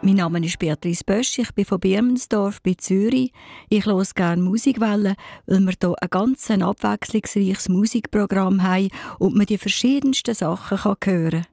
Mein Name ist Beatrice Bösch, ich bin von Birmensdorf bei Zürich. Ich höre gerne Musikwellen, weil wir hier ein ganz abwechslungsreiches Musikprogramm haben und man die verschiedensten Sachen hören kann.